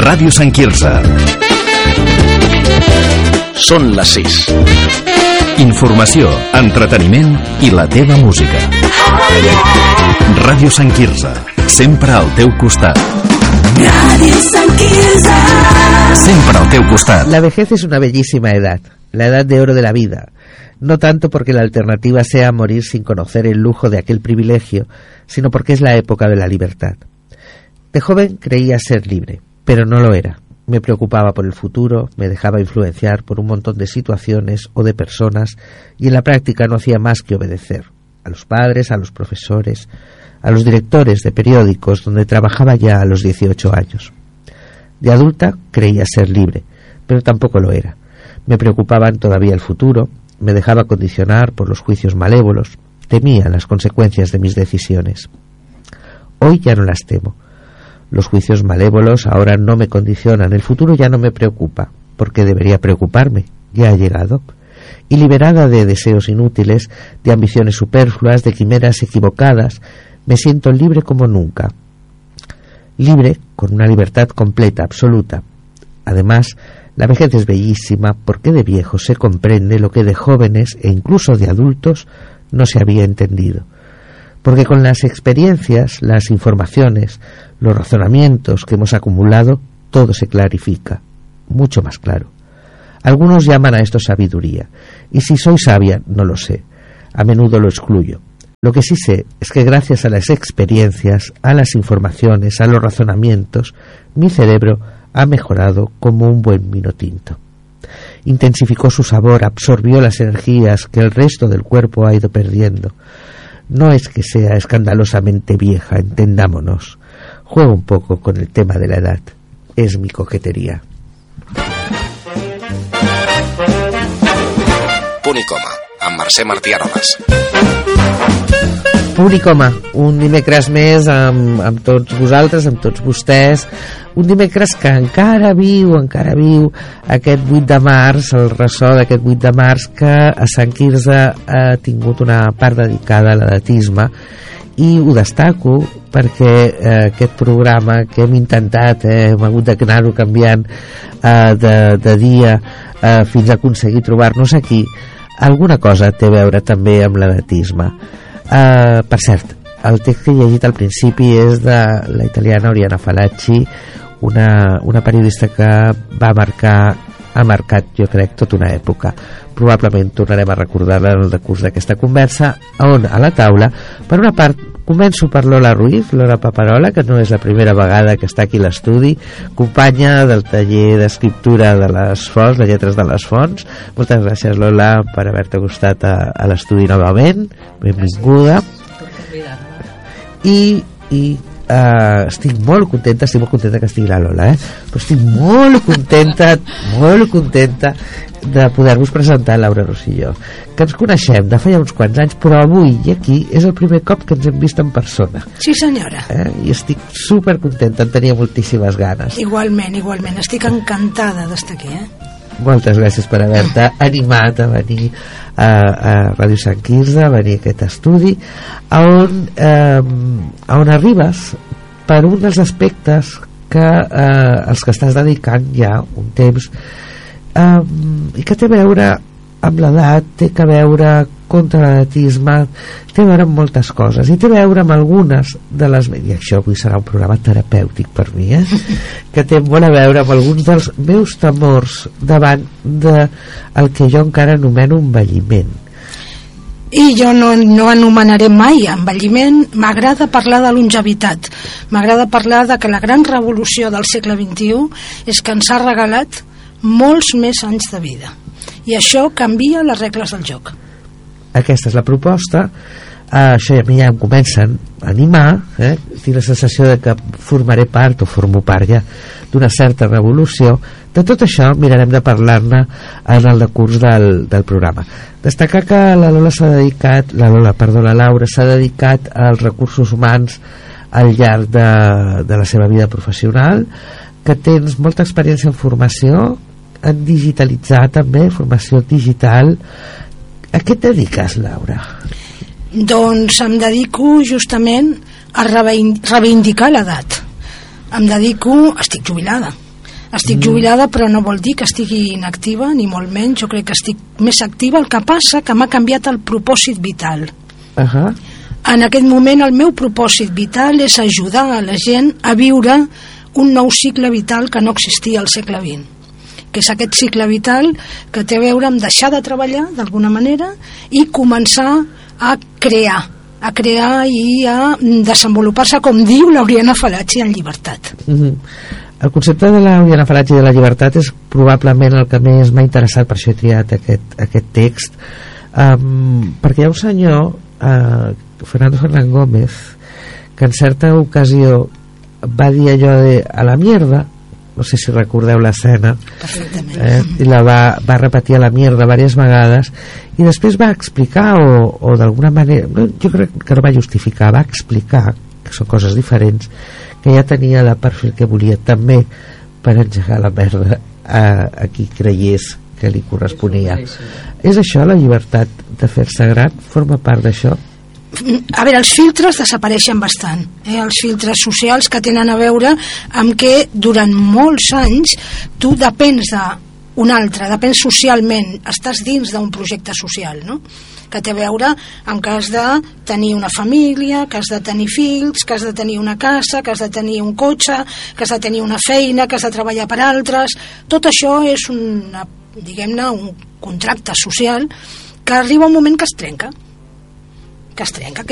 Ràdio Sant Quirze. Són les 6. Informació, entreteniment i la teva música. Ràdio Sant Quirze, sempre al teu costat. Radio Sant Quirze. Siempre al teu costat. La vejez es una bellísima edad, la edad de oro de la vida. No tanto porque la alternativa sea morir sin conocer el lujo de aquel privilegio, sino porque es la época de la libertad. De joven creía ser libre, pero no lo era. Me preocupaba por el futuro, me dejaba influenciar por un montón de situaciones o de personas y en la práctica no hacía más que obedecer a los padres, a los profesores, a los directores de periódicos donde trabajaba ya a los 18 años. De adulta creía ser libre, pero tampoco lo era. Me preocupaban todavía el futuro, me dejaba condicionar por los juicios malévolos, temía las consecuencias de mis decisiones. Hoy ya no las temo. Los juicios malévolos ahora no me condicionan, el futuro ya no me preocupa, porque debería preocuparme, ya ha llegado. Y liberada de deseos inútiles, de ambiciones superfluas, de quimeras equivocadas, me siento libre como nunca. Libre con una libertad completa, absoluta. Además, la vejez es bellísima porque de viejos se comprende lo que de jóvenes e incluso de adultos no se había entendido. Porque con las experiencias, las informaciones, los razonamientos que hemos acumulado, todo se clarifica, mucho más claro. Algunos llaman a esto sabiduría, y si soy sabia, no lo sé. A menudo lo excluyo. Lo que sí sé es que gracias a las experiencias, a las informaciones, a los razonamientos, mi cerebro ha mejorado como un buen vino tinto. Intensificó su sabor, absorbió las energías que el resto del cuerpo ha ido perdiendo. No es que sea escandalosamente vieja, entendámonos. Juego un poco con el tema de la edad. Es mi coquetería. Punt i coma, amb Mercè Martí Aroles. Punt i coma, un dimecres més amb tots vosaltres, amb tots vostès, un dimecres que encara viu aquest 8 de març, el ressò d'aquest 8 de març, que a Sant Quirze ha tingut una part dedicada a l'edatisme, i ho destaco perquè aquest programa que hem intentat, hem hagut d'anar-ho canviant de dia fins a aconseguir trobar-nos aquí, alguna cosa té a veure també amb l'edatisme. Per cert, el text que he llegit al principi és de la italiana Oriana Fallaci, una periodista que ha marcat, jo crec, tota una època. Probablement tornarem a recordar-la en el decurs d'aquesta conversa, on a la taula, per una part, començo per Lola Ruiz, Lola Paparola, que no és la primera vegada que està aquí a l'estudi, companya del taller d'escriptura de les Fonts, de Lletres de les Fonts. Moltes gràcies, Lola, per haver-te acostat a l'estudi novament. Benvinguda. I estic molt contenta que estigui la Lola, però estic molt contenta de poder-vos presentar Laura Rosselló, que ens coneixem de feia uns quants anys, però avui i aquí és el primer cop que ens hem vist en persona. Sí, senyora. I estic supercontenta, en tenia moltíssimes ganes. Igualment, estic encantada d'estar aquí. Moltes gràcies per haver-te animat a venir a Ràdio Sant Quirze, a venir a aquest estudi on arribes per un dels aspectes que els que estàs dedicant ja un temps i que té a veure amb l'edat, té a veure contra l'edatisme, té a veure amb moltes coses i té a veure amb algunes de les... i això avui serà un programa terapèutic per mi, que té molt a veure amb alguns dels meus temors davant del que jo encara anomeno envelliment. I jo no anomenaré mai envelliment. M'agrada parlar de longevitat, m'agrada parlar de que la gran revolució del segle XXI és que ens ha regalat molts més anys de vida i això canvia les regles del joc. Aquesta és la proposta. Això ja em comencen a animar, tinc la sensació de que formaré part o formo part ja d'una certa revolució. De tot això mirarem de parlar-ne en el decurs del programa. Destacar que la Laura s'ha dedicat als recursos humans al llarg de la seva vida professional, que tens molta experiència en formació, en digitalitzar també, formació digital. A què et dediques, Laura? Doncs em dedico justament a reivindicar l'edat. Estic jubilada, Estic jubilada, però no vol dir que estigui inactiva, ni molt menys. Jo crec que estic més activa. El que passa que m'ha canviat el propòsit vital. En aquest moment el meu propòsit vital és ajudar a la gent a viure un nou cicle vital que no existia al segle XX, que és aquest cicle vital que té a veure amb deixar de treballar d'alguna manera i començar a crear i a desenvolupar-se, com diu l'Oriana Fallaci, en llibertat. El concepte de l'Oriana Fallaci de la llibertat és probablement el que més m'ha interessat, per això he triat aquest text, perquè hi ha un senyor, Fernando Fernán Gómez, que en certa ocasió va dir allò de a la mierda, no sé si recordeu l'escena, i la va repetir a la mierda diverses vegades, i després va explicar o d'alguna manera, jo crec que no va justificar, va explicar, que són coses diferents, que ja tenia el perfil que volia també per engegar la merda a qui creiés que li corresponia. És això, la llibertat de fer-se gran? Forma part d'això? A veure, els filtres desapareixen bastant, els filtres socials que tenen a veure amb que durant molts anys tu depens d'un altre, depens socialment, estàs dins d'un projecte social, no? Que té a veure amb que has de tenir una família, que has de tenir fills, que has de tenir una casa, que has de tenir un cotxe, que has de tenir una feina, que has de treballar per altres. Tot això és diguem-ne, un contracte social que arriba un moment que es trenca, que